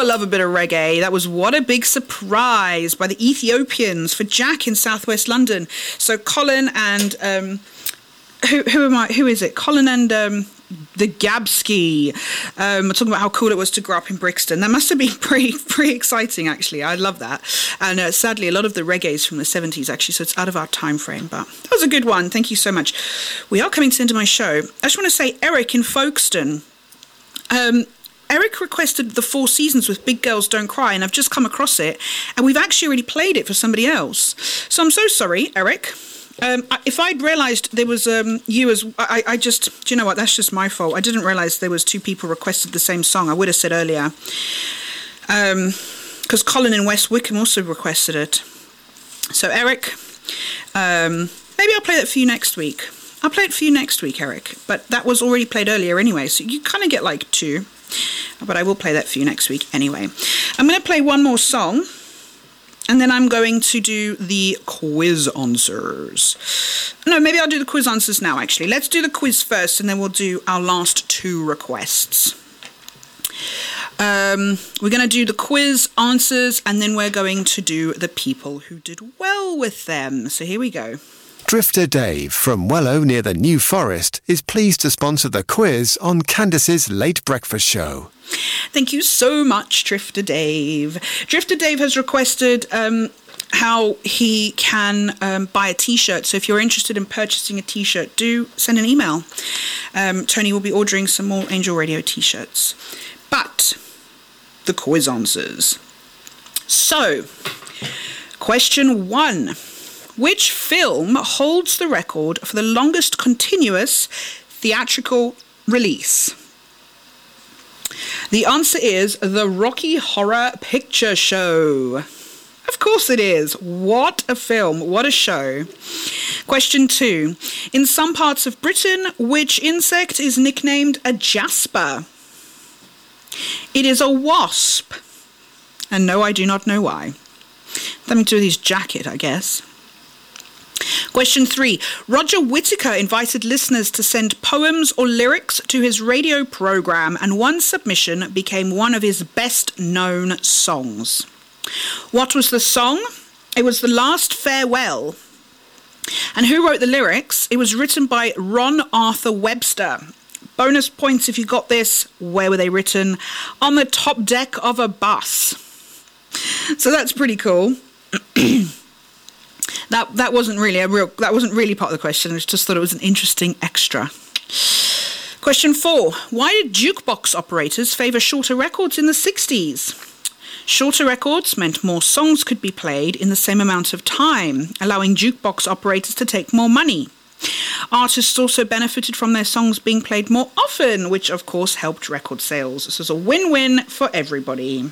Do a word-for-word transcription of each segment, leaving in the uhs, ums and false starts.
love a bit of reggae. That was What a Big Surprise by the Ethiopians for Jack in southwest London. So Colin and um, who who am I? Who is it? Colin and um, the Gabski. Um, talking about how cool it was to grow up in Brixton. That must have been pretty pretty exciting, actually. I love that. And uh, sadly, a lot of the reggae is from the seventies, actually, so it's out of our time frame. But that was a good one. Thank you so much. We are coming to the end of my show. I just want to say, Eric in Folkestone. Um, Eric requested the Four Seasons with Big Girls Don't Cry, and I've just come across it, and we've actually already played it for somebody else. So I'm so sorry, Eric. Um, if I'd realised there was um, you as... I, I just... Do you know what? That's just my fault. I didn't realise there was two people requested the same song. I would have said earlier. Because um, Colin in West Wickham also requested it. So, Eric, um, maybe I'll play that for you next week. I'll play it for you next week, Eric. But that was already played earlier anyway, so you kind of get like two. But I will play that for you next week anyway. I'm going to play one more song. And then I'm going to do the quiz answers. No, maybe I'll do the quiz answers now, actually. Let's do the quiz first, and then we'll do our last two requests. Um, we're going to do the quiz answers, and then we're going to do the people who did well with them. So here we go. Drifter Dave from Wellow near the New Forest is pleased to sponsor the quiz on Candace's Late Breakfast Show. Thank you so much, Drifter Dave. Drifter Dave has requested um, how he can um, buy a T-shirt. So if you're interested in purchasing a T-shirt, do send an email. Um, Tony will be ordering some more Angel Radio T-shirts. But the quiz answers. So, question one. Which film holds the record for the longest continuous theatrical release? The answer is The Rocky Horror Picture Show. Of course it is. What a film. What a show. Question two. In some parts of Britain, which insect is nicknamed a jasper? It is a wasp. And no, I do not know why. Something to do with his jacket, I guess. Question three. Roger Whittaker invited listeners to send poems or lyrics to his radio program, and one submission became one of his best-known songs. What was the song? It was The Last Farewell. And who wrote the lyrics? It was written by Ron Arthur Webster. Bonus points if you got this. Where were they written? On the top deck of a bus. So that's pretty cool. That that wasn't really a real that wasn't really part of the question. I just thought it was an interesting extra. Question four. Why did jukebox operators favour shorter records in the sixties? Shorter records meant more songs could be played in the same amount of time, allowing jukebox operators to take more money. Artists also benefited from their songs being played more often, which of course helped record sales. This was a win-win for everybody.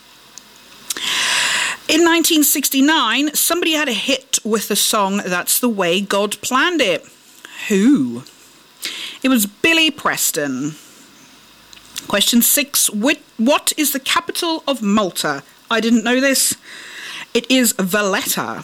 In nineteen sixty-nine, somebody had a hit with the song That's the Way God Planned It. Who? It was Billy Preston. Question six. What is the capital of Malta? I didn't know this. It is Valletta.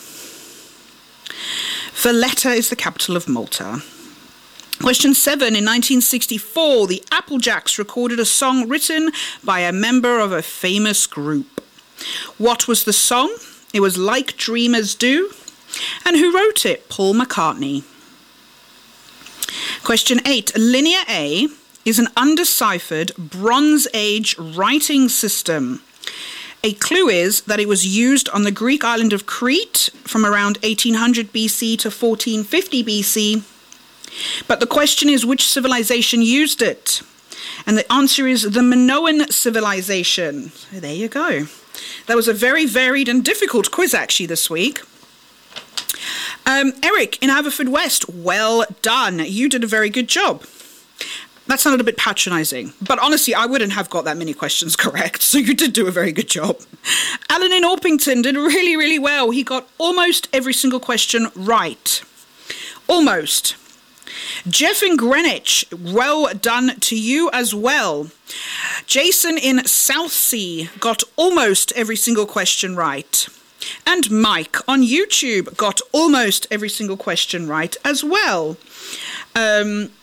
Valletta is the capital of Malta. Question seven. In nineteen sixty-four, the Applejacks recorded a song written by a member of a famous group. What was the song? It was Like Dreamers Do. And who wrote it? Paul McCartney. Question eight. Linear A is an undeciphered Bronze Age writing system. A clue is that it was used on the Greek island of Crete from around eighteen hundred B C to fourteen fifty B C. But the question is, which civilization used it? And the answer is the Minoan civilization. So there you go. That was a very varied and difficult quiz, actually, this week. Um, Eric in Haverfordwest, well done. You did a very good job. That sounded a bit patronising, but honestly, I wouldn't have got that many questions correct, so you did do a very good job. Alan in Orpington did really, really well. He got almost every single question right. Almost. Jeff in Greenwich, well done to you as well. Jason in Southsea got almost every single question right. And Mike on YouTube got almost every single question right as well. Um,